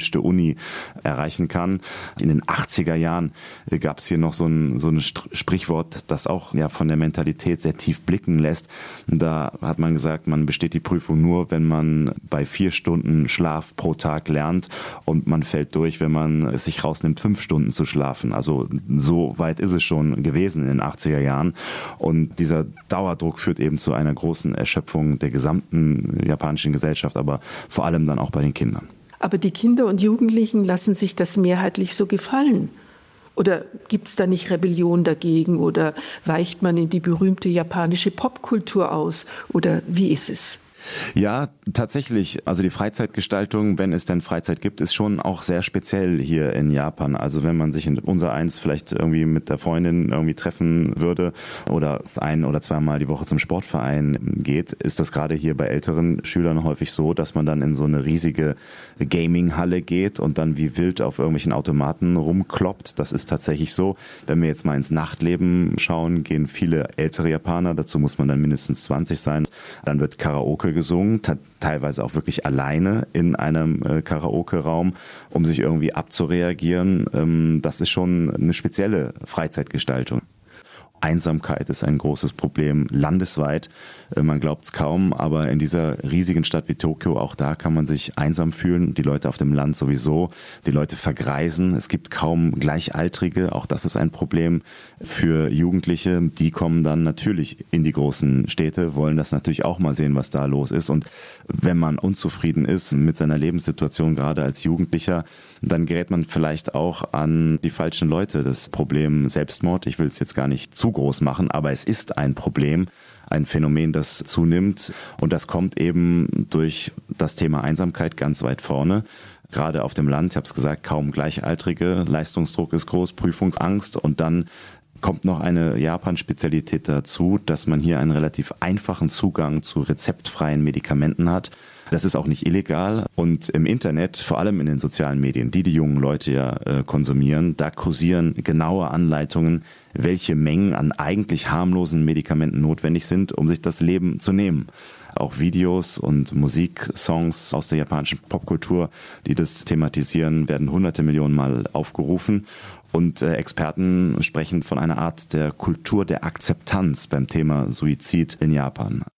gewünschte Uni erreichen kann. In den 80er Jahren gab es hier noch so ein Sprichwort, das auch ja von der Mentalität sehr tief blicken lässt. Da hat man gesagt, man besteht die Prüfung nur, wenn man bei 4 Stunden Schlaf pro Tag lernt, und man fällt durch, wenn man es sich rausnimmt, 5 Stunden zu schlafen. Also so weit ist es schon gewesen in den 80er Jahren. Und dieser Dauerdruck führt eben zu einer großen Erschöpfung der gesamten japanischen Gesellschaft, aber vor allem dann auch bei den Kindern. Aber die Kinder und Jugendlichen lassen sich das mehrheitlich so gefallen. Oder gibt es da nicht Rebellion dagegen? Oder weicht man in die berühmte japanische Popkultur aus? Oder wie ist es? Ja, tatsächlich. Also die Freizeitgestaltung, wenn es denn Freizeit gibt, ist schon auch sehr speziell hier in Japan. Also wenn man sich in unsereins vielleicht irgendwie mit der Freundin irgendwie treffen würde oder 1- oder 2-mal die Woche zum Sportverein geht, ist das gerade hier bei älteren Schülern häufig so, dass man dann in so eine riesige Gaming-Halle geht und dann wie wild auf irgendwelchen Automaten rumkloppt. Das ist tatsächlich so. Wenn wir jetzt mal ins Nachtleben schauen, gehen viele ältere Japaner, dazu muss man dann mindestens 20 sein. Dann wird Karaoke gesungen, teilweise auch wirklich alleine in einem Karaoke-Raum, um sich irgendwie abzureagieren. Das ist schon eine spezielle Freizeitgestaltung. Einsamkeit ist ein großes Problem landesweit. Man glaubt es kaum, aber in dieser riesigen Stadt wie Tokio, auch da kann man sich einsam fühlen. Die Leute auf dem Land sowieso. Die Leute vergreisen. Es gibt kaum Gleichaltrige. Auch das ist ein Problem für Jugendliche. Die kommen dann natürlich in die großen Städte, wollen das natürlich auch mal sehen, was da los ist. Und wenn man unzufrieden ist mit seiner Lebenssituation, gerade als Jugendlicher, dann gerät man vielleicht auch an die falschen Leute. Das Problem Selbstmord, ich will es jetzt gar nicht zu groß machen, aber es ist ein Problem, ein Phänomen, das zunimmt, und das kommt eben durch das Thema Einsamkeit ganz weit vorne. Gerade auf dem Land, ich habe es gesagt, kaum Gleichaltrige, Leistungsdruck ist groß, Prüfungsangst, und dann kommt noch eine Japan-Spezialität dazu, dass man hier einen relativ einfachen Zugang zu rezeptfreien Medikamenten hat. Das ist auch nicht illegal, und im Internet, vor allem in den sozialen Medien, die jungen Leute ja konsumieren, da kursieren genaue Anleitungen, welche Mengen an eigentlich harmlosen Medikamenten notwendig sind, um sich das Leben zu nehmen. Auch Videos und Musiksongs aus der japanischen Popkultur, die das thematisieren, werden hunderte Millionen Mal aufgerufen. Und Experten sprechen von einer Art der Kultur der Akzeptanz beim Thema Suizid in Japan.